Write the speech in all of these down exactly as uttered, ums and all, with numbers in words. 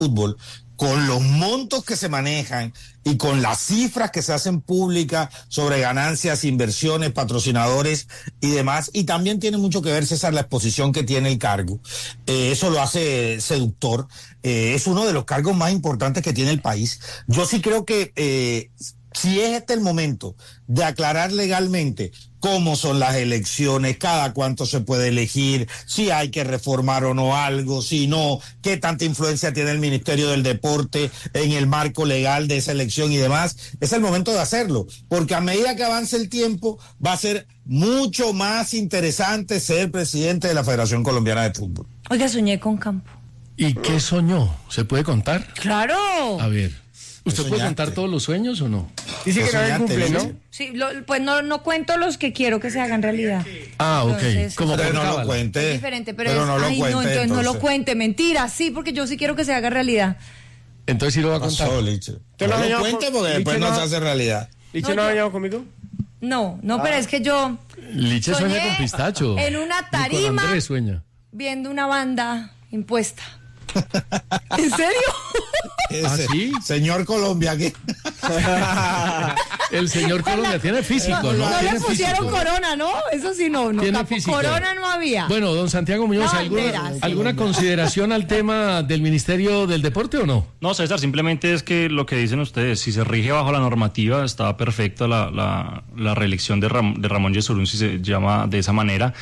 fútbol, con los montos que se manejan y con las cifras que se hacen públicas sobre ganancias, inversiones, patrocinadores y demás, y también tiene mucho que ver, César, la exposición que tiene el cargo. Eh, eso lo hace seductor, eh, es uno de los cargos más importantes que tiene el país. Yo sí creo que eh, si es este el momento de aclarar legalmente cómo son las elecciones, cada cuánto se puede elegir, si hay que reformar o no algo, si no, qué tanta influencia tiene el Ministerio del Deporte en el marco legal de esa elección y demás, es el momento de hacerlo, porque a medida que avance el tiempo va a ser mucho más interesante ser presidente de la Federación Colombiana de Fútbol. Oiga, soñé con Campo. ¿Y qué soñó? ¿Se puede contar? ¡Claro! A ver. ¿Usted puede contar todos los sueños o no? Dice que no hay cumple, ¿no? Sí, lo, pues no, no cuento los que quiero que se hagan realidad. Ah, ok. Entonces, Como pero no lo cuente. Es diferente, pero, pero es, no lo ay, cuente, no, entonces, entonces no lo cuente, mentira, sí, porque yo sí quiero que se haga realidad. Entonces sí lo va a contar. Pasó, Liche. ¿Te lo No has lo soñado cuente con- porque Liche después no no- se hace realidad. ¿Liche No, no ha yo- bañado conmigo? No, no, pero es que yo Liche sueña soñé con pistacho. en una Y con tarima Andrés sueña. viendo una banda impuesta. ¿En serio? Ese, ¿Ah, sí? Señor Colombia, ¿qué? El señor Colombia tiene físico, ¿no? No, Tiene le pusieron físico. corona, ¿no? Eso sí, no. no Tiene tampoco- físico. corona no había. Bueno, don Santiago Muñoz, No, ¿alguna, bandera, sí. ¿alguna consideración al tema del Ministerio del Deporte o no? No, César, simplemente es que lo que dicen ustedes, si se rige bajo la normativa, está perfecta la, la, la reelección de, Ram, de Ramón Yesurún, si se llama de esa manera.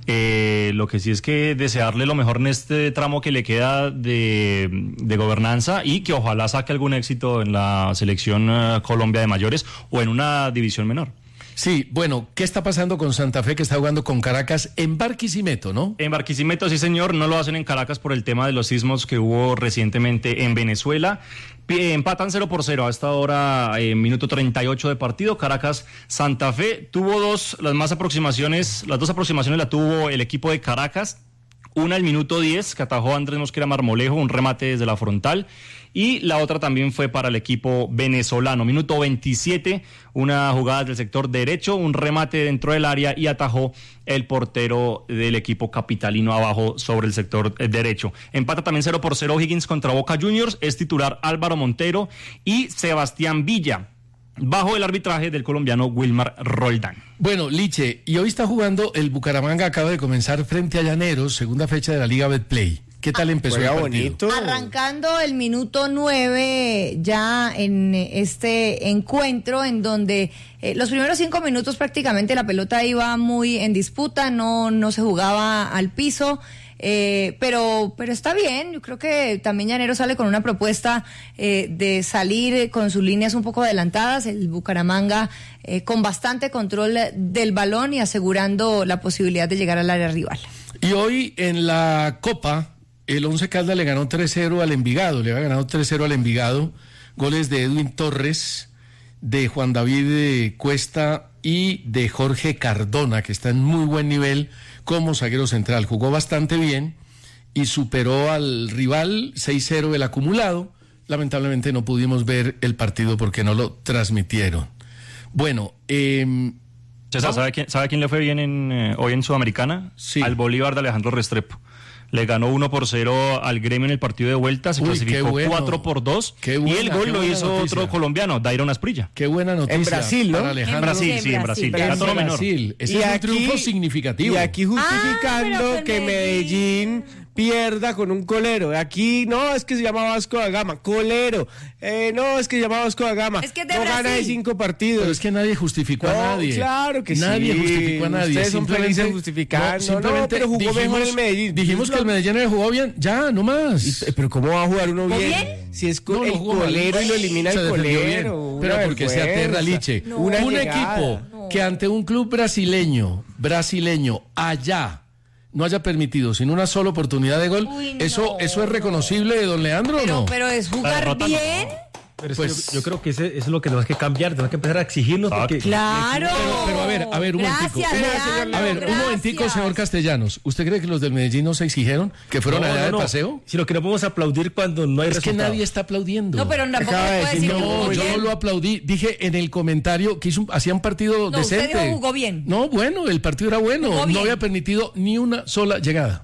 Eh, lo que sí es que desearle lo mejor en este tramo que le queda de, de gobernanza y que ojalá saque algún éxito en la selección uh, Colombia de mayores o en una división menor. Sí, bueno, ¿qué está pasando con Santa Fe que está jugando con Caracas en Barquisimeto, no? En Barquisimeto, sí señor, no lo hacen en Caracas por el tema de los sismos que hubo recientemente en Venezuela. P- Empatan cero por cero a esta hora, en eh, minuto treinta y ocho de partido. Caracas, Santa Fe, tuvo dos, las más aproximaciones, las dos aproximaciones la tuvo el equipo de Caracas. Una al minuto diez, que atajó Andrés Mosquera Marmolejo, un remate desde la frontal. Y la otra también fue para el equipo venezolano. Minuto veintisiete, una jugada del sector derecho, un remate dentro del área y atajó el portero del equipo capitalino abajo sobre el sector eh, derecho. Empata también cero por cero Higgins contra Boca Juniors, es titular Álvaro Montero y Sebastián Villa, bajo el arbitraje del colombiano Wilmar Roldán. Bueno, Liche, y hoy está jugando el Bucaramanga, acaba de comenzar frente a Llaneros, segunda fecha de la Liga Betplay. ¿Qué tal empezó el Juega partido? bonito. Arrancando el minuto nueve ya en este encuentro en donde eh, los primeros cinco minutos prácticamente la pelota iba muy en disputa, no, no se jugaba al piso. Eh, pero pero está bien, yo creo que también Llanero sale con una propuesta eh, de salir con sus líneas un poco adelantadas, el Bucaramanga eh, con bastante control del balón y asegurando la posibilidad de llegar al área rival. Y hoy en la Copa, el Once Caldas le ganó tres cero al Envigado, le había ganado tres cero al Envigado, goles de Edwin Torres, de Juan David Cuesta y de Jorge Cardona, que está en muy buen nivel como zaguero central. Jugó bastante bien y superó al rival seis cero el acumulado. Lamentablemente no pudimos ver el partido porque no lo transmitieron. Bueno, eh, César, ¿sabe quién, ¿sabe quién le fue bien en, eh, hoy en Sudamericana? Sí. Al Bolívar de Alejandro Restrepo. Le ganó uno por cero al Gremio en el partido de vuelta, se Uy, clasificó qué bueno. cuatro por dos Qué y buena, el qué gol lo buena hizo noticia. otro colombiano, Dairon Asprilla. qué buena noticia. En Brasil, ¿no? para En Alejandro. Brasil, en sí, en Brasil. Brasil. En Dato no menor. Brasil. Ese Y es un aquí- triunfo significativo. Y aquí justificando Ah, pero que con Medellín Medellín pierda con un colero. Aquí no, es que se llama Vasco da Gama, colero. Eh, no, es que se llama Vasco da Gama. Es que es de no Brasil. gana de cinco partidos. Pero es que nadie justificó No, a nadie. claro que nadie sí. justificó a nadie. Ustedes son Simplemente- felices justificando. simplemente No, pero jugó dijimos, mejor el Medellín. Dijimos que el Medellín había jugado bien. Ya, no más. Y- Pero ¿cómo va a jugar uno ¿Jugó bien? bien? Si es co- No, no el jugó mal. colero y lo elimina Se el defendió colero. bien. Una Pero porque se vergüenza. aterra, Liche. No. Una Un llegada. equipo No. que ante un club brasileño, brasileño, allá, no haya permitido sin una sola oportunidad de gol, Uy, no. ¿eso, ¿eso es reconocible, don Leandro, o Pero, no? pero es La jugar derrota no. bien. Pero es Pues- que yo, yo creo que ese, eso es lo que tenemos que cambiar, tenemos que empezar a exigirnos porque Claro. Pero, pero a ver, a ver, un Gracias, momentico. Leandro, A ver, un gracias. momentico, señor Castellanos. ¿Usted cree que los del Medellín no se exigieron? ¿Que fueron No, allá no, de no. paseo? Sino que no podemos aplaudir cuando no hay Es que resultado. nadie está aplaudiendo. No, pero tampoco Acaba de me puede decir, decir que No, jugó yo bien. no lo aplaudí. Dije en el comentario que hizo un, hacía un partido No, usted decente. dijo jugó bien. No, bueno, el partido era bueno. Jugó bien. No había permitido ni una sola llegada.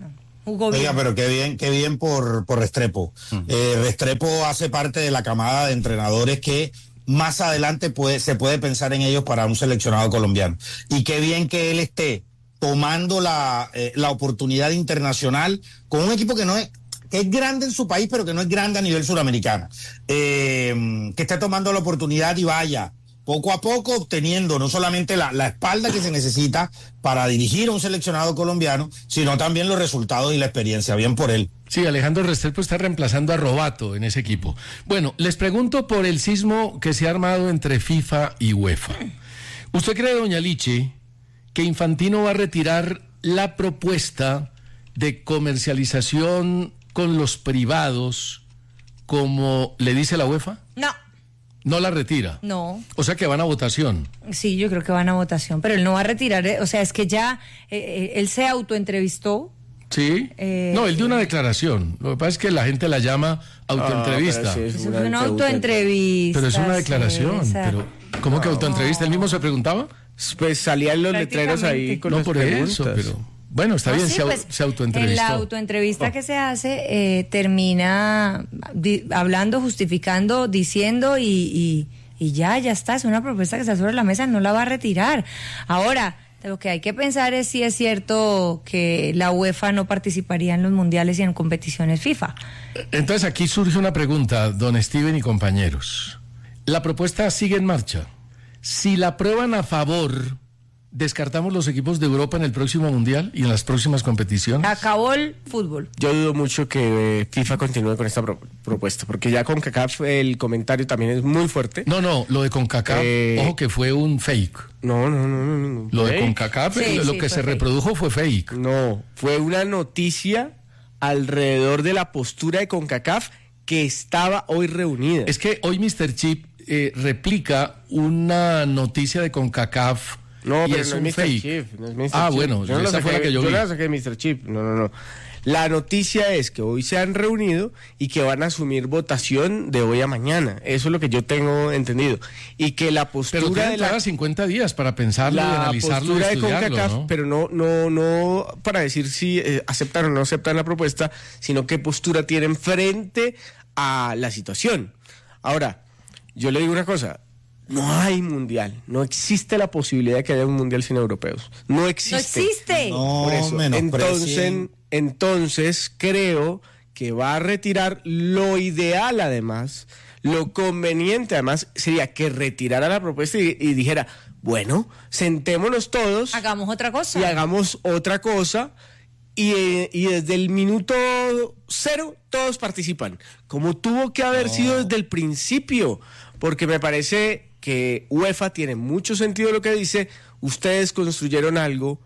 Jugó bien. Oiga, pero qué bien, qué bien por, por Restrepo. Uh-huh. Eh, Restrepo hace parte de la camada de entrenadores que más adelante puede, se puede pensar en ellos para un seleccionado colombiano. Y qué bien que él esté tomando la, eh, la oportunidad internacional con un equipo que no es, que es grande en su país, pero que no es grande a nivel suramericano. Eh, que esté tomando la oportunidad y vaya poco a poco obteniendo no solamente la, la espalda que se necesita para dirigir a un seleccionado colombiano, sino también los resultados y la experiencia. Bien por él. Sí, Alejandro Restrepo está reemplazando a Robato en ese equipo. Bueno, les pregunto por el sismo que se ha armado entre FIFA y UEFA. ¿Usted cree, doña Liche, que Infantino va a retirar la propuesta de comercialización con los privados como le dice la UEFA? No. ¿No la retira? No. O sea que van a votación. Sí, yo creo que van a votación, pero él no va a retirar, o sea, es que ya eh, él se autoentrevistó. Sí. Eh, no, él dio una declaración. Lo que pasa es que la gente la llama autoentrevista. Ah, sí, es una, una autoentrevista. Pero es una declaración. Sí, pero ¿cómo no, que autoentrevista? ¿Él mismo se preguntaba? Pues salían los letreros ahí con no las por preguntas. Eso, pero bueno, está no, bien, sí, se, pues, se autoentrevistó. En la autoentrevista oh. que se hace eh, termina di, hablando, justificando, diciendo y, y, y ya, ya está. Es una propuesta que está sobre la mesa, no la va a retirar. Ahora, lo que hay que pensar es si es cierto que la UEFA no participaría en los mundiales y en competiciones FIFA. Entonces aquí surge una pregunta, don Steven y compañeros. La propuesta sigue en marcha. Si la aprueban a favor, ¿descartamos los equipos de Europa en el próximo mundial y en las próximas competiciones? Acabó el fútbol. Yo dudo mucho que eh, FIFA continúe con esta pro- propuesta, porque ya con CONCACAF el comentario también es muy fuerte. No, no, lo de CONCACAF, eh, ojo que fue un fake. No, no, no, no. no lo de CONCACAF, sí, lo sí, que se fake. reprodujo fue fake. No, fue una noticia alrededor de la postura de CONCACAF que estaba hoy reunida. Es que hoy mister Chip eh, replica una noticia de CONCACAF. No, y pero es no un es mister fake. Chip, no es mister Ah, Chip. bueno, yo no esa saqué, fue la que yo, yo vi. Yo la saqué de mister Chip, no, no, no. La noticia es que hoy se han reunido y que van a asumir votación de hoy a mañana. Eso es lo que yo tengo entendido. Y que la postura pero tienen de la cincuenta días para pensarlo y analizarlo y estudiarlo, CONCACAF, ¿no? Pero no, no, no para decir si eh, aceptan o no aceptan la propuesta, sino qué postura tienen frente a la situación. Ahora, yo le digo una cosa. No hay mundial, no existe la posibilidad de que haya un mundial sin europeos. No existe. No existe. No, Por eso, entonces, entonces creo que va a retirar lo ideal además, lo conveniente además sería que retirara la propuesta y, y dijera, bueno, sentémonos todos. Hagamos otra cosa. Y hagamos otra cosa. Y, y desde el minuto cero todos participan, como tuvo que haber no. sido desde el principio, porque me parece que UEFA tiene mucho sentido lo que dice, ustedes construyeron algo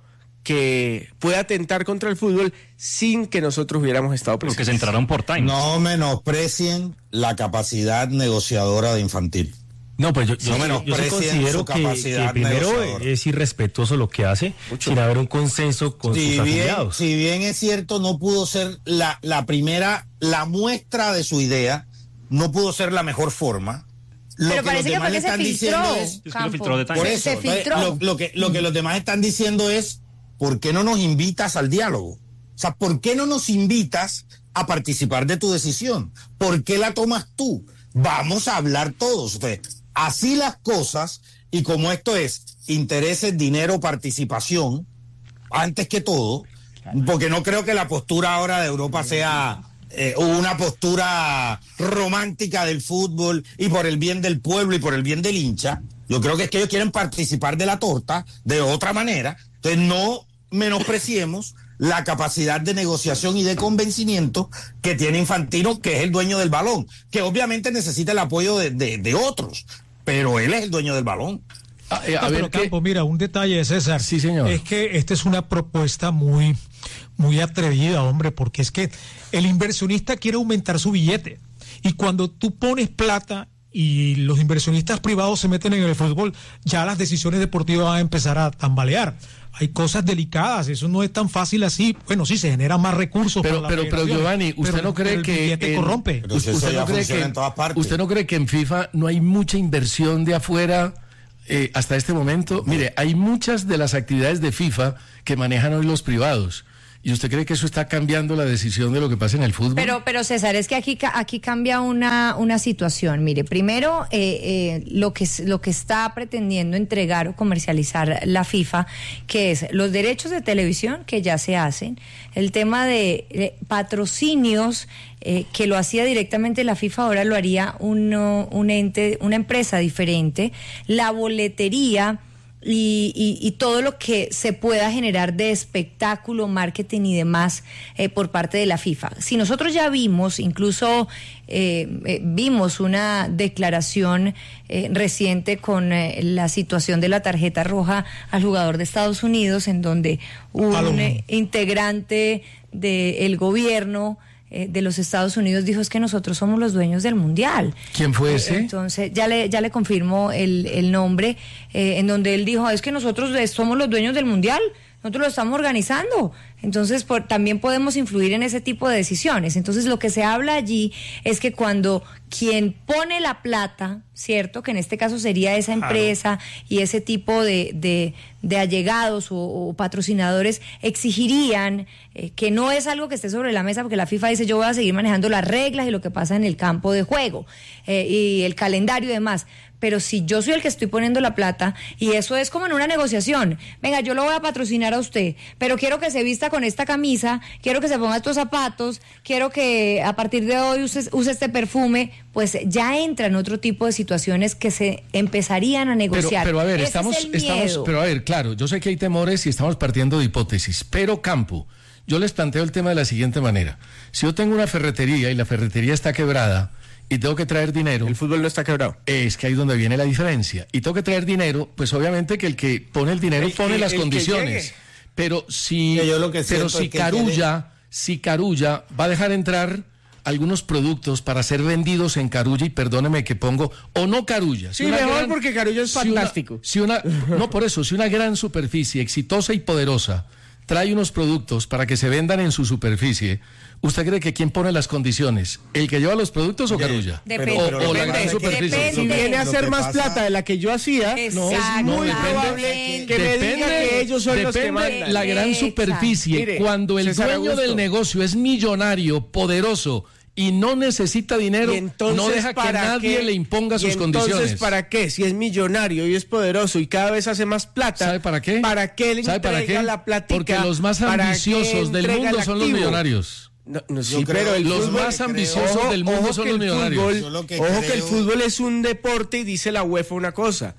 que puede atentar contra el fútbol sin que nosotros hubiéramos estado presentes. Porque se entraron por time. No menosprecien la capacidad negociadora de Infantino. No, pues yo, yo, no yo, yo sí considero que, que primero es irrespetuoso lo que hace, Mucho. sin haber un consenso con si sus bien, afiliados. Si bien es cierto, no pudo ser la, la primera, la muestra de su idea, no pudo ser la mejor forma. Lo Pero que parece los demás que fue que se filtró, es, es que lo filtró de por eso, se filtró. Lo, lo, que, lo que los demás están diciendo es, ¿por qué no nos invitas al diálogo? O sea, ¿por qué no nos invitas a participar de tu decisión? ¿Por qué la tomas tú? Vamos a hablar todos. Entonces, así las cosas, y como esto es intereses, dinero, participación, antes que todo, porque no creo que la postura ahora de Europa sea eh, una postura romántica del fútbol y por el bien del pueblo y por el bien del hincha. Yo creo que es que ellos quieren participar de la torta de otra manera. Entonces no menospreciemos la capacidad de negociación y de convencimiento que tiene Infantino, que es el dueño del balón, que obviamente necesita el apoyo de, de, de otros, pero él es el dueño del balón. A, eh, a no, ver, pero Campo, mira, un detalle, César. Sí, señor. Es que esta es una propuesta muy, muy atrevida, hombre, porque es que el inversionista quiere aumentar su billete. Y cuando tú pones plata y los inversionistas privados se meten en el fútbol, ya las decisiones deportivas van a empezar a tambalear. Hay cosas delicadas, eso no es tan fácil así. Bueno, sí, se generan más recursos. Pero, pero, pero Giovanni, ¿usted pero, no cree el que billete corrompe? Pero si usted, eso no cree que, en todas partes. ¿Usted no cree que en FIFA no hay mucha inversión de afuera eh, hasta este momento? Mire, hay muchas de las actividades de FIFA que manejan hoy los privados. ¿Y usted cree que eso está cambiando la decisión de lo que pasa en el fútbol? Pero, pero César, es que aquí, aquí cambia una, una situación. Mire, primero, eh, eh, lo que, lo que está pretendiendo entregar o comercializar la FIFA, que es los derechos de televisión que ya se hacen, el tema de, de patrocinios, eh, que lo hacía directamente la FIFA, ahora lo haría uno, un ente, una empresa diferente, la boletería, Y, y, y todo lo que se pueda generar de espectáculo, marketing y demás eh, por parte de la FIFA. Si nosotros ya vimos, incluso eh, eh, vimos una declaración eh, reciente con eh, la situación de la tarjeta roja al jugador de Estados Unidos, en donde un eh, integrante del gobierno Eh, de los Estados Unidos dijo es que nosotros somos los dueños del mundial. ¿Quién fue ese? Eh, entonces ya le ya le confirmo el, el nombre, eh, en donde él dijo es que nosotros somos los dueños del mundial, nosotros lo estamos organizando. Entonces por, también podemos influir en ese tipo de decisiones. Entonces lo que se habla allí es que cuando quien pone la plata, ¿cierto? Que en este caso sería esa empresa, claro, y ese tipo de, de, de allegados o, o patrocinadores exigirían eh, que no es algo que esté sobre la mesa, porque la FIFA dice yo voy a seguir manejando las reglas y lo que pasa en el campo de juego eh, y el calendario y demás. Pero si yo soy el que estoy poniendo la plata, y eso es como en una negociación, venga, yo lo voy a patrocinar a usted, pero quiero que se vista con esta camisa, quiero que se ponga estos zapatos, quiero que a partir de hoy use, use este perfume, pues ya entran otro tipo de situaciones que se empezarían a negociar. Pero, pero a ver, Ese estamos, es el estamos, pero a ver, claro, yo sé que hay temores y estamos partiendo de hipótesis, pero Campo, yo les planteo el tema de la siguiente manera. Si yo tengo una ferretería y la ferretería está quebrada, y tengo que traer dinero. El fútbol no está quebrado. Es que ahí es donde viene la diferencia. Y tengo que traer dinero, pues obviamente que el que pone el dinero el pone que, las condiciones. Pero si, pero si Carulla, si Carulla va a dejar entrar algunos productos para ser vendidos en Carulla, y perdóneme que pongo, o no Carulla. Si sí, mejor gran, porque Carulla es fantástico. Si una, si una, no por eso, si una gran superficie exitosa y poderosa trae unos productos para que se vendan en su superficie, ¿usted cree que quién pone las condiciones? ¿El que lleva los productos o Carulla? Depende. O, pero, o la gran superficie. Depende. Si viene a hacer más pasa... plata de la que yo hacía, no, es muy probable que depende, me diga que ellos son los que mandan. La gran superficie. Mire, cuando el César dueño Augusto. del negocio es millonario, poderoso, y no necesita dinero, no deja que nadie qué? le imponga sus entonces, condiciones. Entonces, ¿para qué? Si es millonario y es poderoso y cada vez hace más plata, ¿sabe para qué? ¿Para qué le ¿Sabe entrega para qué? la platica? Porque los más ambiciosos del mundo son los millonarios. No, no, sí, pero el los fútbol, más ambiciosos ojo, del mundo ojo son los millonarios. Fútbol, que ojo creo... que el fútbol es un deporte, y dice la UEFA una cosa: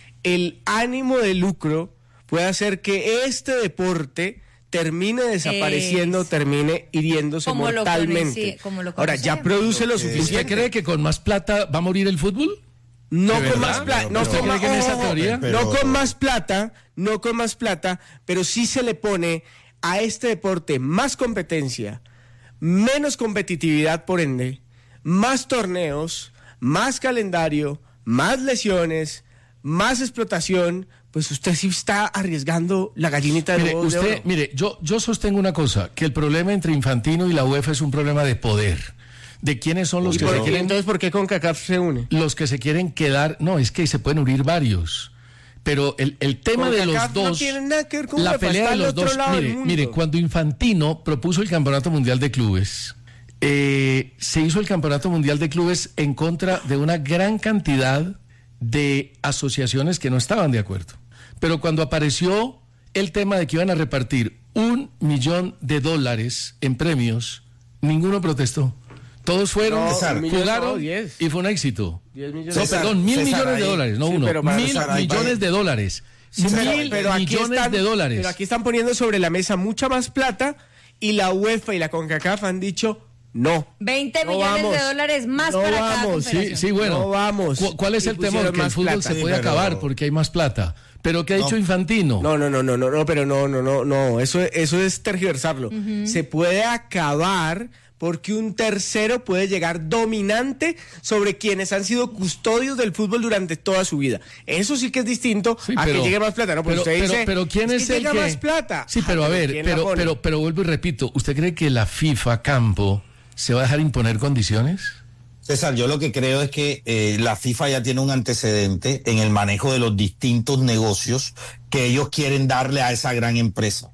el ánimo de lucro puede hacer que este deporte termine desapareciendo, es... termine hiriéndose como mortalmente. Lo como lo Ahora, ya produce lo suficiente. ¿Usted cree que con más plata va a morir el fútbol? No con más plata, no, con más, en esa teoría? Pero... no con más plata, no con más plata, pero sí se le pone a este deporte más competencia, menos competitividad por ende, más torneos, más calendario, más lesiones, más explotación. Pues usted sí está arriesgando la gallinita de mire, huevos usted, de oro. Mire, yo, yo sostengo una cosa, que el problema entre Infantino y la UEFA es un problema de poder. De quiénes son los que se quieren... Entonces, ¿por qué CONCACAF se une? Los que se quieren quedar... No, es que se pueden unir varios. Pero el, el tema de los dos... no tiene nada que ver con la UEFA, pelea de los dos... Mire, mire, cuando Infantino propuso el Campeonato Mundial de Clubes, eh, se hizo el Campeonato Mundial de Clubes en contra de una gran cantidad de asociaciones que no estaban de acuerdo. Pero cuando apareció el tema de que iban a repartir un millón de dólares en premios, ninguno protestó. Todos fueron, no, jugaron no, y fue un éxito. diez millones. No, perdón, mil César, millones ahí. de dólares, no Sí, uno. Mil César, millones ahí. de dólares. Sí, mil pero, pero aquí millones están, de dólares. Pero aquí están poniendo sobre la mesa mucha más plata, y la UEFA y la CONCACAF han dicho no. veinte no millones vamos, de dólares más no para vamos, cada confederación. Sí, sí, bueno. No vamos. ¿Cu- ¿Cuál es Y el temor? pusieron Que el más fútbol plata. se puede Sí, pero- acabar porque hay más plata. ¿Pero qué ha No. dicho Infantino? No, no, no, no, no, no, pero no, no, no, no, eso, eso es tergiversarlo. Uh-huh. Se puede acabar porque un tercero puede llegar dominante sobre quienes han sido custodios del fútbol durante toda su vida. Eso sí que es distinto Sí, a pero- que llegue más plata, ¿no? Porque pero, usted pero, dice, pero ¿quién es, es que el llega que... más plata? Sí, pero Ah, a ver, ¿quién la pero, pone? pero, pero vuelvo y repito, ¿usted cree que la FIFA Campo se va a dejar imponer condiciones? César, yo lo que creo es que eh, la FIFA ya tiene un antecedente en el manejo de los distintos negocios que ellos quieren darle a esa gran empresa.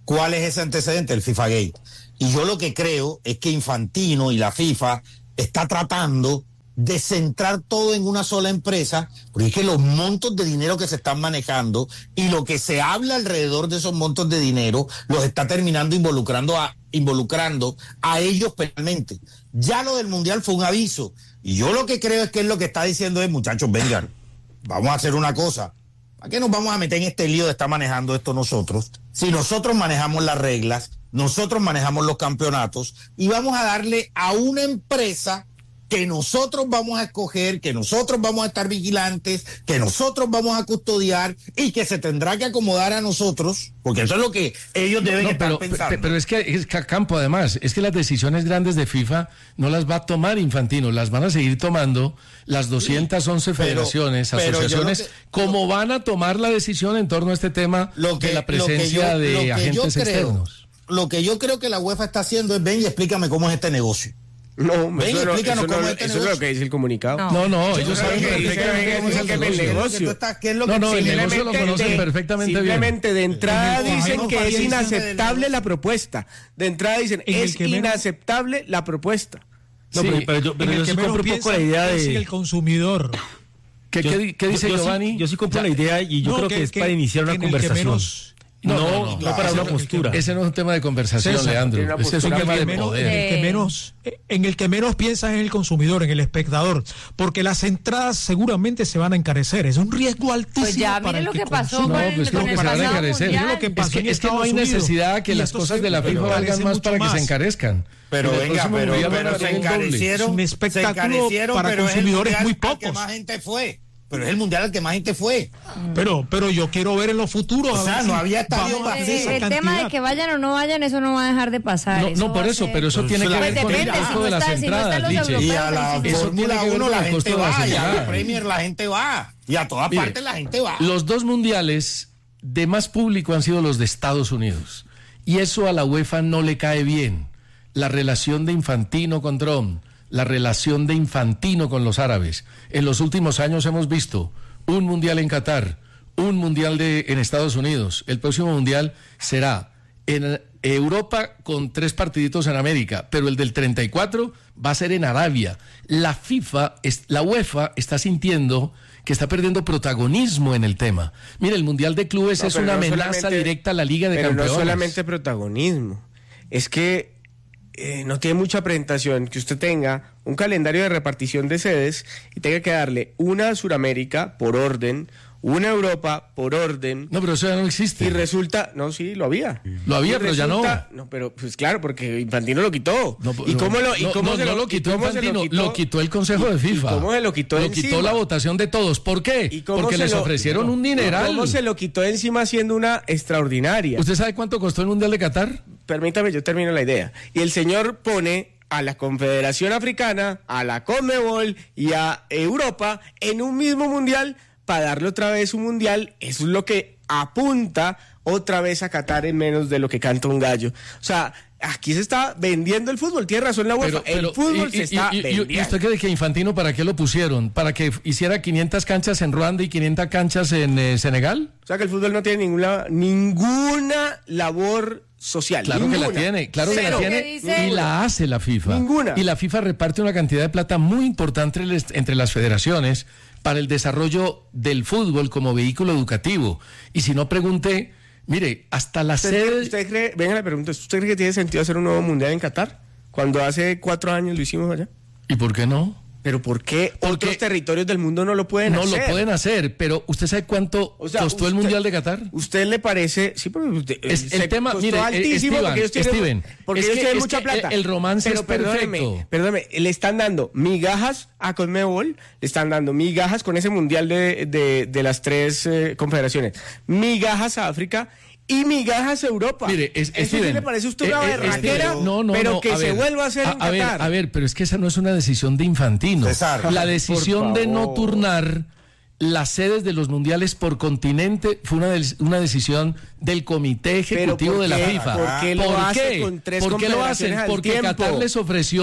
¿Cuál es ese antecedente? El FIFA Gate. Y yo lo que creo es que Infantino y la FIFA está tratando de centrar todo en una sola empresa, porque es que los montos de dinero que se están manejando y lo que se habla alrededor de esos montos de dinero los está terminando involucrando a, involucrando a ellos penalmente. Ya lo del Mundial fue un aviso, y yo lo que creo es que es lo que está diciendo es, muchachos, vengan, vamos a hacer una cosa. ¿Para qué nos vamos a meter en este lío de estar manejando esto nosotros? Si nosotros manejamos las reglas, nosotros manejamos los campeonatos, y vamos a darle a una empresa que nosotros vamos a escoger, que nosotros vamos a estar vigilantes, que nosotros vamos a custodiar y que se tendrá que acomodar a nosotros, porque eso es lo que ellos deben no, no, estar pero, pensando. Pero, pero es que, es que Campo, además, es que las decisiones grandes de FIFA no las va a tomar Infantino, las van a seguir tomando las doscientas once sí, federaciones, pero, asociaciones, pero que, como van a tomar la decisión en torno a este tema lo que, de la presencia yo, de agentes creo, externos. Lo que yo creo que la UEFA está haciendo es, ven y explícame cómo es este negocio. No, ven, eso, explícanos eso, cómo no, es, eso es lo que dice el comunicado. No, no, no ellos saben perfectamente cómo es el negocio. No, no, el negocio lo conocen perfectamente bien. Simplemente de entrada dicen que es inaceptable la propuesta. De entrada dicen, es inaceptable la propuesta. No, pero, pero yo, pero yo sí compro un poco la idea de... el consumidor. ¿Qué, qué, qué dice yo, Giovanni? Yo sí, yo sí compro la idea y yo creo que, que es que, para iniciar una conversación. No, no, no, no, no para una postura. Ese no es un tema de conversación, César, Leandro. Ese es un tema de menos, poder. En el, que menos, en el que menos piensas es el consumidor, en el espectador, porque las entradas seguramente se van a encarecer. Es un riesgo altísimo. Pues ya, para mire lo que pasó consume. con no, el, pues con que el se van a encarecer. Lo que pasó es que, es que no hay necesidad que las cosas de la FIFA valgan más para más. que se encarezcan. Pero venga, pero, pero se encarecieron. Es un espectáculo para consumidores muy pocos. Que más gente fue. Pero es el mundial al que más gente fue. Pero, pero yo quiero ver en los futuros. O sea, no había estadio vacío. Eh, el tema de que vayan o no vayan, eso no va a dejar de pasar. No, eso no por eso, ser... pero eso tiene que ver con el costo de las entradas. Y a la Fórmula uno la gente va, y a la Premier la gente va, y a todas partes la gente va. Los dos mundiales de más público han sido los de Estados Unidos. Y eso a la UEFA no le cae bien. La relación de Infantino con Trump, la relación de Infantino con los árabes. En los últimos años hemos visto un mundial en Qatar, un mundial de, en Estados Unidos. El próximo mundial será en Europa con tres partiditos en América, pero el del treinta y cuatro va a ser en Arabia. La FIFA, la UEFA está sintiendo que está perdiendo protagonismo en el tema. Mire, el mundial de clubes no, es una no amenaza directa a la Liga de pero Campeones. No solamente protagonismo, es que Eh, no tiene mucha presentación que usted tenga un calendario de repartición de sedes y tenga que darle una a Sudamérica por orden, una a Europa por orden. No, pero eso ya no existe. Y resulta, no, sí, lo había. Lo había, y pero resulta, ya no. No, pero pues claro, porque Infantino lo quitó. No, ¿Y cómo lo, y no, cómo no, se no lo, lo quitó Infantino? Lo quitó, lo quitó el Consejo de FIFA. ¿Y cómo se lo quitó Lo encima? quitó la votación de todos. ¿Por qué? Porque les lo, ofrecieron no, un dineral. ¿Cómo se lo quitó encima haciendo una extraordinaria? ¿Usted sabe cuánto costó el Mundial de Qatar? Permítame, yo termino la idea. Y el señor pone a la Confederación Africana, a la Conmebol y a Europa en un mismo mundial para darle otra vez un mundial. Eso es lo que apunta otra vez a Qatar en menos de lo que canta un gallo. O sea, aquí se está vendiendo el fútbol. Tiene razón la UEFA. Pero, pero, el fútbol y, se está y, y, vendiendo. ¿Y usted cree que Infantino para qué lo pusieron? ¿Para que hiciera quinientas canchas en Ruanda y quinientas canchas en eh, Senegal? O sea que el fútbol no tiene ninguna, ninguna labor social. Claro ninguna. que la tiene, claro Cero. que la tiene dice, y la hace la FIFA. Ninguna. Y la FIFA reparte una cantidad de plata muy importante entre las federaciones para el desarrollo del fútbol como vehículo educativo. Y si no, pregunte, mire, hasta la sede... ¿Usted cree, venga la pregunta, ¿usted cree que tiene sentido hacer un nuevo mundial en Qatar? Cuando hace cuatro años lo hicimos allá. ¿Y por qué no? ¿Pero por qué Porque otros territorios del mundo no lo pueden no hacer? No lo pueden hacer, pero ¿usted sabe cuánto o sea, costó usted, el Mundial de Qatar? ¿Usted le parece? Sí, porque usted, es, el tema, mire, altísimo Esteban, porque ellos tienen, Steven, porque ellos que, tienen mucha plata. El, el romance pero es perdóneme, perfecto. Perdóneme, le están dando migajas a Conmebol, le están dando migajas con ese Mundial de, de, de las tres eh, confederaciones, migajas a África y migajas a Europa. Mire, es, ¿eso Steven, sí le parece a usted una eh, berraquera? No, no, pero no, que se ver, vuelva a hacer a, en a Qatar. Ver, a ver, pero es que esa no es una decisión de Infantino. César, la decisión de no turnar las sedes de los mundiales por continente fue una, de, una decisión del comité ejecutivo de la FIFA. ¿Por qué lo ¿Por hace qué? con tres ¿Por qué lo hacen? Porque tiempo. Qatar les ofreció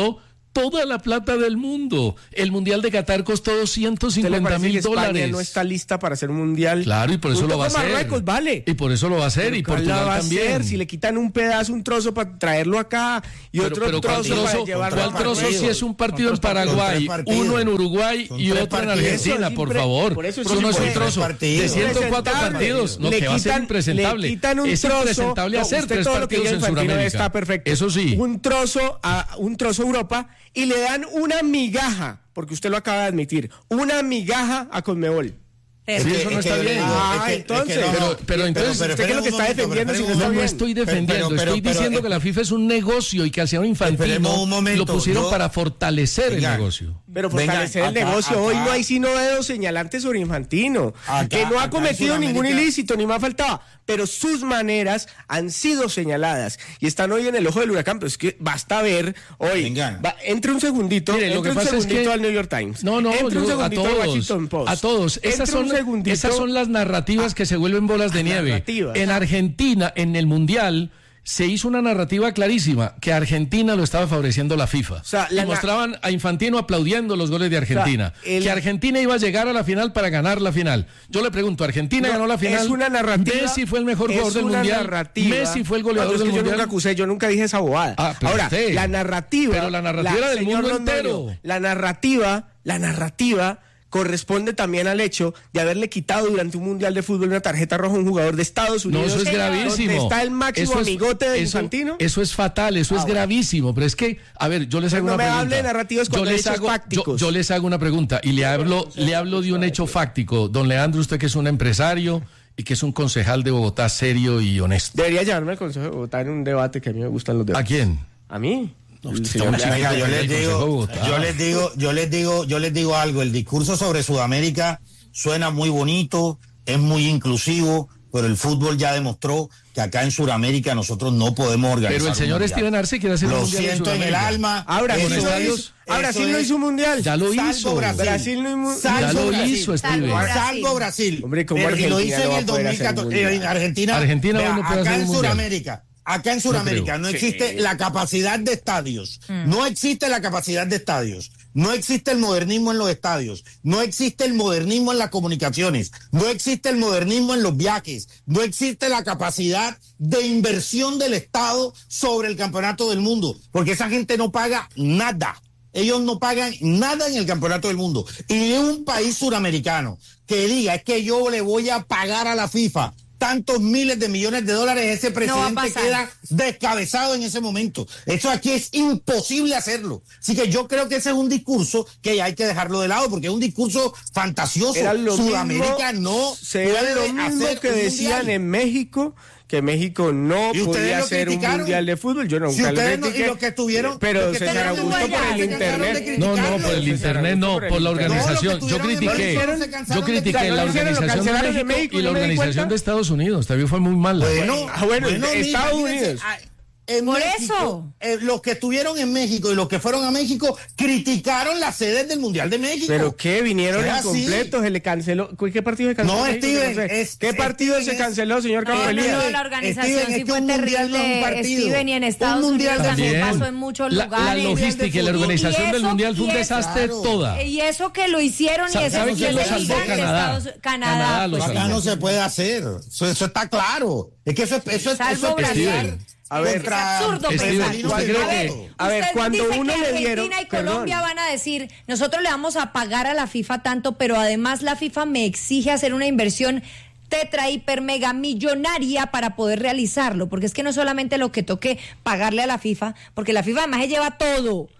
toda la plata del mundo. El Mundial de Qatar costó doscientos cincuenta mil dólares. España no está lista para hacer un mundial. Claro, y por eso lo va a hacer. Marruecos, vale. Y por eso lo va a hacer, y Portugal va a también. hacer? Si le quitan un pedazo, un trozo para traerlo acá y pero, otro pero trozo, trozo para llevarlo ¿cuál trozo si es un partido en Paraguay, uno en Uruguay son y otro partidos. en Argentina, Eso por impre, favor? Por eso, eso no es un trozo de ciento cuatro partidos. No, le que va a ser quitan, impresentable. Le quitan un es trozo, impresentable no, hacer tres partidos en Sudamérica. Está perfecto. Eso sí. Un trozo a un trozo a Europa y le dan una migaja, porque usted lo acaba de admitir, una migaja a Conmebol. Sí, que, eso no está que, bien. Ah, es que, entonces. Es que no, pero, pero entonces, pero, pero, ¿usted qué es lo que está momento, defendiendo si no está no, no bien? estoy defendiendo, Pero, pero, estoy pero, diciendo pero, que la FIFA es un negocio y que al señor Infantino Esperemos un momento, lo pusieron yo- para fortalecer Venga. el negocio. Pero Venga, fortalecer el acá, negocio, acá. hoy no hay sino dedos señalantes sobre Infantino, Acá, que no ha acá cometido en ningún Sudamérica. ilícito, ni más faltaba, pero sus maneras han sido señaladas y están hoy en el ojo del huracán, pero es que basta ver hoy, Venga. va, entre un segundito, Mire, lo entre que un pasa es segundito que- al New York Times, No, no, entre un yo- a segundito al todos, Washington Post, a todos. Esas entre un son, segundito- esas son las narrativas que se vuelven bolas de Ah, nieve. narrativas. En Argentina, en el Mundial, se hizo una narrativa clarísima, que a Argentina lo estaba favoreciendo la FIFA. O sea, y la na- mostraban a Infantino aplaudiendo los goles de Argentina. O sea, el- Que Argentina iba a llegar a la final para ganar la final. Yo le pregunto, ¿Argentina No, ganó la final? Es una narrativa. Messi fue el mejor es jugador del una Mundial. narrativa. Messi fue el goleador No, es que del yo Mundial. nunca acusé, yo nunca dije esa bobada. Ah, pero Ahora, usted. la narrativa. Pero la narrativa era del señor mundo Londoño, entero. La narrativa, la narrativa corresponde también al hecho de haberle quitado durante un mundial de fútbol una tarjeta roja a un jugador de Estados No, Unidos. eso es donde gravísimo. está el máximo Eso es- amigote de eso- Infantino. Eso es fatal, eso es Ah, bueno. gravísimo. Pero es que, a ver, yo les hago No una me pregunta. hable de narrativas yo cuando hay les hechos hago, yo, fácticos. yo les hago una pregunta y le hablo, le hablo de un hecho fáctico. Don Leandro, usted que es un empresario y que es un concejal de Bogotá serio y honesto. Debería llamarme al Consejo de Bogotá en un debate que a mí me gustan los ¿A debates. quién? ¿A mí? El usted señor está muy Venga, yo El les Consejo de digo, Bogotá. yo les digo, yo les digo, yo les digo algo. El discurso sobre Sudamérica suena muy bonito, es muy inclusivo, pero el fútbol ya demostró que acá en Sudamérica nosotros no podemos organizar. Pero el un señor mundial. Steven Arce quiere hacer un Lo mundial en siento en el Sudamérica. alma. Ahora, eso con es- estadios- ah, eso Brasil no es- hizo un mundial. Ya lo Salvo hizo. Brasil. Brasil no hizo- Salvo Ya lo Brasil. hizo, Steven. Salvo Brasil. Salvo Brasil. Hombre, ¿cómo Pero- y lo Argentina hizo no en va el a poder hacer dos mil catorce. un En mundial? Argentina, Argentina vea, hoy no puede acá hacer en un mundial. Sudamérica. Acá en Sudamérica no existe la capacidad de estadios, no existe la capacidad de estadios, no existe el modernismo en los estadios, no existe el modernismo en las comunicaciones, no existe el modernismo en los viajes, no existe la capacidad de inversión del Estado sobre el campeonato del mundo, porque esa gente no paga nada. Ellos no pagan nada en el campeonato del mundo. Y de un país suramericano que diga es que yo le voy a pagar a la FIFA tantos miles de millones de dólares, ese No va a presidente pasar. queda descabezado en ese momento. Eso aquí es imposible hacerlo. Así que yo creo que ese es un discurso que hay que dejarlo de lado, porque es un discurso fantasioso. Era lo Sudamérica mismo, no será puede lo mismo hacer que un decían mundial. en México, que México no ¿Y ustedes podía lo hacer un criticaron? mundial de fútbol. Yo nunca Si lo ustedes no- y critiqué. los que estuvieron- Pero los que César estuvieron Augusto por allá, el se cansaron de internet. No, no, criticarlo. por el internet no, por la No, organización. los que Yo estuvieron en critiqué, México se cansaron yo de critiqué criticar. la ¿No lo hicieron? ¿Lo organización de cancelaron de México México y y la no me di organización cuenta? de Estados Unidos. También fue muy mala. Bueno, Ah, bueno, de mira, Estados imagínense, Unidos. ah, en Por México, eso. eh, los que estuvieron en México y los que fueron a México criticaron las sedes del Mundial de México. ¿Pero qué? ¿Vinieron Fue así. incompletos? ¿Se le canceló? ¿Qué partido se canceló? No, México? Steven, No sé. es- ¿Qué partido Steven se es- canceló, señor No, Campbell? no, Steven, no, la organización Steven, sí es que fue un mundial terrible, no es un partido. Steven, y en Un Estados mundial Unidos también también. pasó en muchos La- lugares. La, logística y la Y- y organización del eso- mundial fue un y eso- desastre Claro. toda. Y eso que lo hicieron y ¿Sabe eso quién que lo le salvó? digan de Canadá. Estados Canadá Canadá. lo pues, Acá salvó. no se puede hacer. Eso, eso está claro. Es que eso, es- eso, es- Salvo eso es Brasil. pelear A ver, contra- es absurdo Steven, pensar. ¿usted A cree ver, que- a ver, usted cuando dice uno que le dieron- Argentina y perdón. Colombia van a decir, nosotros le vamos a pagar a la FIFA tanto, pero además la FIFA me exige hacer una inversión tetra, hiper, mega millonaria para poder realizarlo, porque es que no solamente lo que toque pagarle a la FIFA, porque la FIFA además se lleva todo,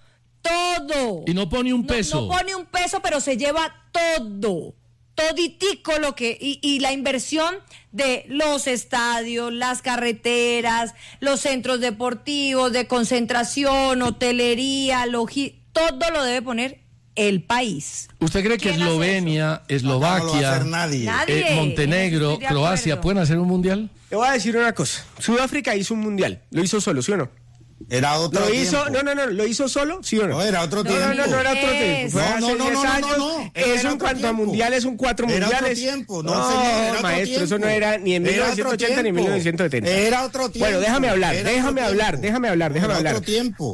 todo. Y no pone un No- peso. No, pone un peso, pero se lleva todo. Toditico lo que. Y, y la inversión de los estadios, las carreteras, los centros deportivos, de concentración, hotelería, logi, todo lo debe poner el país. ¿Usted cree que ¿Quién hace Eslovenia, Acá no lo va a Eslovaquia, hacer nadie. Nadie. eh, Montenegro, Estoy de Croacia acuerdo. pueden hacer un mundial? Te voy a decir una cosa. Sudáfrica hizo un mundial. ¿Lo hizo solo, sí o no? Era otro ¿Lo tiempo. hizo? No, no, no. ¿Lo hizo solo? ¿Sí o no? No, era otro No, tiempo. no, no, no era otro tiempo. Fue No, hace no, no, diez no, no, años. no, no. Eso Era en otro cuanto a tiempo. mundiales son cuatro Era otro mundiales. tiempo. No, señor, era otro maestro, eso no tiempo. era ni en Era mil novecientos ochenta otro ni en tiempo. mil novecientos setenta. Era otro tiempo. Bueno, déjame hablar, Era déjame otro hablar, tiempo. déjame hablar, déjame Era hablar. otro tiempo.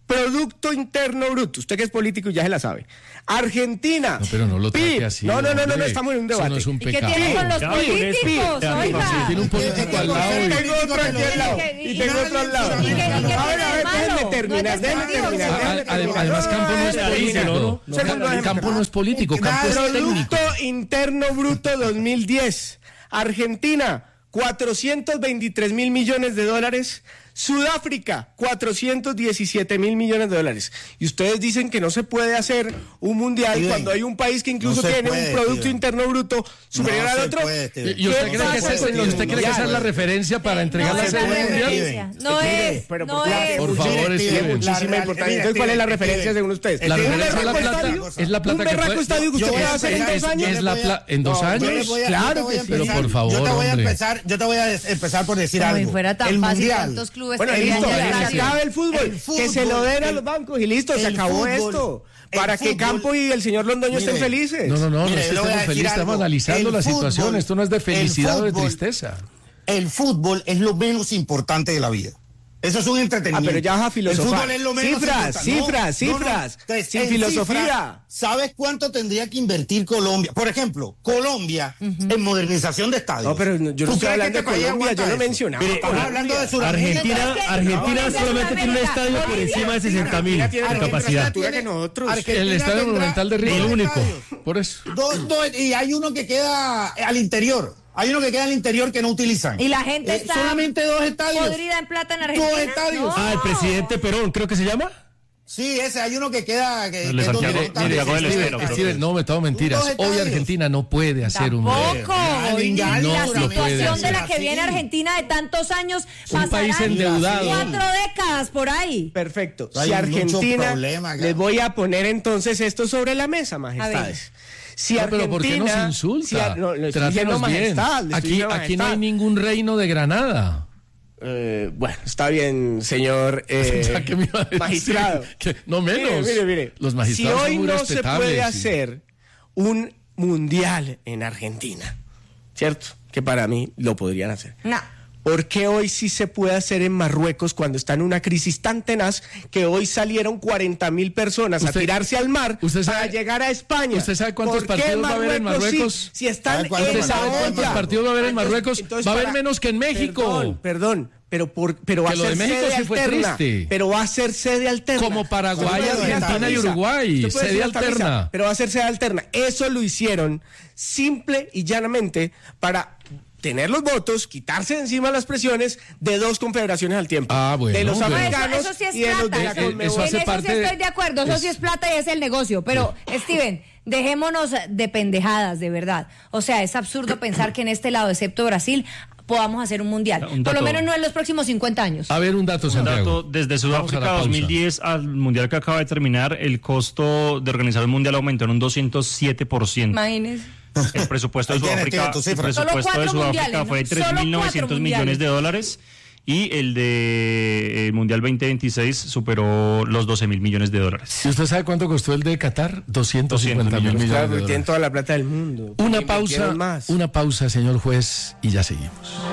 Producto Interno Bruto. Usted que es político ya se la sabe. Argentina. No, pero no lo trate P I B. así. No, no, no, no, hombre. no, estamos en un debate. Eso no es un ¿Y qué pecado. tiene con los Ya, políticos? ya, Oiga. Sí, tiene un político al lado y... Tengo otro aquí al lado. Y tengo otro al lado. A ¿Y qué- y qué ver, a tiene ver, de déjenme malo? terminar, No déjenme es despectivo. terminar. A- déjenme a- terminar. Además, Campo no es Déjenme político. terminar. No, Segundo, déjenme Campo no es político, Campo es técnico. Producto Interno Bruto dos mil diez. Argentina, cuatrocientos veintitrés mil millones de dólares. Sudáfrica, cuatrocientos diecisiete mil millones de dólares. Y ustedes dicen que no se puede hacer un mundial Steven, cuando hay un país que incluso no se tiene puede, un Producto Steven. Interno Bruto superior No al se otro. puede, Steven. ¿Y usted ¿Qué cree que pasa esa es, con y los usted cree que esa es la mundiales? referencia para entregar No la es sede la mundial? referencia. No Mire, es, Pero no por es. Por favor, Mire, Steven. Muchísima La real- importancia. mire, Entonces, ¿cuál es la Steven, referencia Steven. según ustedes? La ¿Un referencia es la berraco plata, estadio? es la plata ¿Un que berraco puede- estadio que yo- usted yo- puede hacer en es- dos es- años? es la pla- en dos No, años. yo le voy a- Claro yo te voy a que sí. Pero empezar- por favor, yo te voy a hombre. empezar, yo te voy a des- empezar por decir Como algo. si fuera tan el fácil, mundial. tantos clubes Bueno, querían listo, llegar que a se eso. acabe el fútbol, El que se lo den a fútbol, los bancos y listo, se el acabó fútbol, esto. el Para que fútbol. Campo y el señor Londoño estén Mire, felices. No, no, no, no Mire, es que le voy a estamos decir felices, estamos algo. analizando El la fútbol, situación. Esto no es de el felicidad o de fútbol, tristeza. El fútbol es lo menos importante de la vida. Eso es un Ah, entretenimiento. pero ya vas a filosofar. El fútbol es lo menos Cifras, importante. cifras, cifras. Entonces, Sin en filosofía. cifras, ¿sabes cuánto tendría que invertir Colombia? Por ejemplo, Colombia en modernización de estadios. No, pero yo no ¿Tú estoy crees hablando que de este país Colombia, aguanta yo no eso? mencionaba. Mire, estamos Colombia. hablando de Sudamérica. Argentina, Entonces, ¿qué? Argentina Colombia, solamente tiene un Sudamérica. estadio por Bolivia. encima de sesenta mil Argentina de tiene capacidad. altura que nosotros. Argentina El estadio tendrá monumental de Río. dos El único. estadios. Por eso. Dos, dos, y hay uno que queda al interior. Hay uno que queda al interior que no utilizan. Y la gente Eh, está solamente dos estadios. podrida en plata en Argentina. Dos estadios. No. Ah, el presidente Perón, creo que se llama. Sí, ese, hay uno que queda. Que, El de que es donde Santiago- están- Santiago del Steven, Estero, creo Steven, que no me tomo mentiras. Dos Hoy estadios. Argentina no puede hacer un Tampoco. Ay, Y ya, la no, no situación puede de hacer. la que viene así. Argentina de tantos años Un país pasarán endeudado. cuatro décadas por ahí. Perfecto. Hay Si mucho Argentina, problema acá. les voy a poner entonces esto sobre la mesa, majestades. Si No, pero ¿por qué nos Argentina- insulta? si Ar- no, le estoy diciendo Trátenos bien. majestad, le estoy Aquí, diciendo aquí no hay majestad. ningún reino de Granada. Eh, bueno, está bien, señor eh, Ya que me iba a decir magistrado. que- no menos. Mire, mire, mire. Los magistrados si hoy son muy no se respetables puede y- hacer un mundial en Argentina, ¿cierto? Que para mí lo podrían hacer. No. ¿Por qué hoy sí se puede hacer en Marruecos cuando está en una crisis tan tenaz que hoy salieron cuarenta mil personas Usted- a tirarse al mar usted sabe- para llegar a España? ¿Usted sabe cuántos ¿Por qué partidos va a haber en Marruecos? sí? Si están ¿Sabe cuántos en ¿Usted sabe la cuántos olla. partidos va a haber en Entonces- Marruecos? entonces Va a haber para- menos que en México. Perdón, perdón. Pero, por, pero va Que a lo ser de México sede sí fue alterna. triste. Pero va a ser sede alterna. Como Paraguay, Usted puede decir Argentina hasta y misa. Uruguay, Usted puede sede decir hasta alterna. misa, pero va a ser sede alterna. Eso lo hicieron simple y llanamente para tener los votos, quitarse de encima las presiones de dos confederaciones al tiempo. Ah, bueno, de los pero- africanos Eso, eso sí es y de los plata. de la Eso, Eso Conmebol. hace en eso parte sí de- estoy de acuerdo. Eso es- sí es plata y es el negocio. Pero, Steven, dejémonos de pendejadas, de verdad. O sea, es absurdo pensar que en este lado, excepto Brasil, podamos hacer un mundial. Un Por lo dato. menos no en los próximos cincuenta años. A ver, un dato, Un Santiago. dato, desde Vamos a Sudáfrica la pausa. dos mil diez al mundial que acaba de terminar, el costo de organizar el mundial aumentó en un doscientos siete por ciento. Imagínense. El presupuesto de Ahí tienes, Sudáfrica, tienes tu el cifra. Solo presupuesto de cuatro Sudáfrica mundiales, fue de ¿no? tres Solo mil novecientos cuatro millones mundiales. de dólares y el de el Mundial veinte veintiséis superó los doce mil millones de dólares. ¿Y usted sabe cuánto costó el de Qatar? doscientos cincuenta mil millones. millones Claro, de porque tienen dólares. toda la plata del mundo. Una Porque pausa, invirtieron más. una pausa, señor juez, y ya seguimos.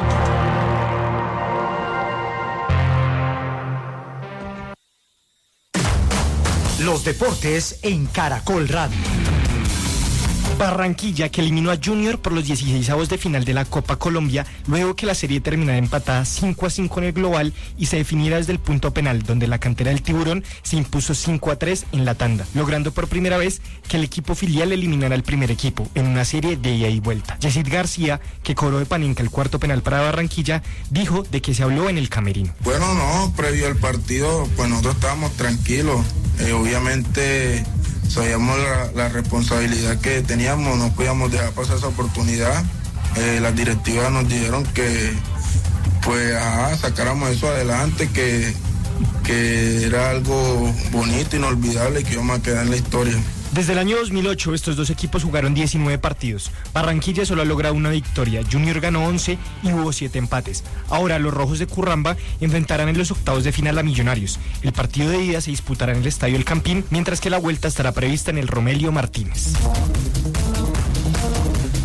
Los deportes en Caracol Radio. Barranquilla, que eliminó a Junior por los dieciseisavos de final de la Copa Colombia, luego que la serie terminara empatada cinco a cinco en el global y se definiera desde el punto penal, donde la cantera del Tiburón se impuso cinco a tres en la tanda, logrando por primera vez que el equipo filial eliminara al primer equipo en una serie de ida y vuelta. Yesid García, que cobró de Panenka el cuarto penal para Barranquilla, dijo de que se habló en el camerino. Bueno, no, previo al partido, pues nosotros estábamos tranquilos. Eh, obviamente sabíamos la, la responsabilidad que teníamos, no podíamos dejar pasar esa oportunidad. Eh, las directivas nos dijeron que pues ajá, sacáramos eso adelante, que, que era algo bonito, inolvidable y que íbamos a quedar en la historia. Desde el año dos mil ocho, estos dos equipos jugaron diecinueve partidos. Barranquilla solo ha logrado una victoria, Junior ganó once y hubo siete empates. Ahora los rojos de Curramba enfrentarán en los octavos de final a Millonarios. El partido de ida se disputará en el Estadio El Campín, mientras que la vuelta estará prevista en el Romelio Martínez. El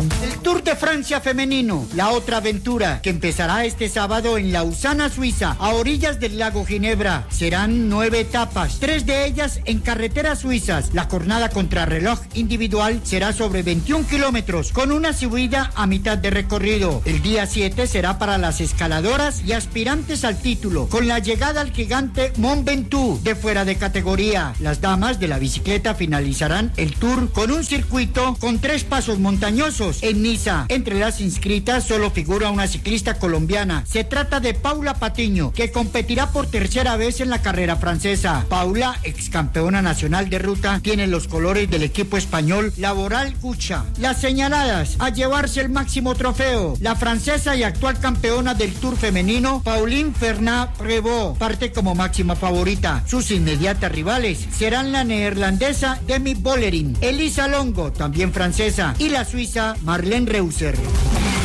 Tour de Francia femenino, la otra aventura que empezará este sábado en Lausana, Suiza, a orillas del lago Ginebra. Serán nueve etapas, tres de ellas en carreteras suizas. La jornada contrarreloj individual será sobre veintiún kilómetros, con una subida a mitad de recorrido. El día siete será para las escaladoras y aspirantes al título, con la llegada al gigante Mont Ventoux de fuera de categoría. Las damas de la bicicleta finalizarán el Tour con un circuito con tres pasos montañosos en Niza. Entre las inscritas solo figura una ciclista colombiana. Se trata de Paula Patiño, que competirá por tercera vez en la carrera francesa. Paula, ex campeona nacional de ruta, tiene los colores del equipo español Laboral Cucha. Las señaladas a llevarse el máximo trofeo, la francesa y actual campeona del Tour femenino, Pauline Fernández-Prévot, parte como máxima favorita. Sus inmediatas rivales serán la neerlandesa Demi Vollering, Elisa Longo, también francesa, y la suiza Marlene Reusser.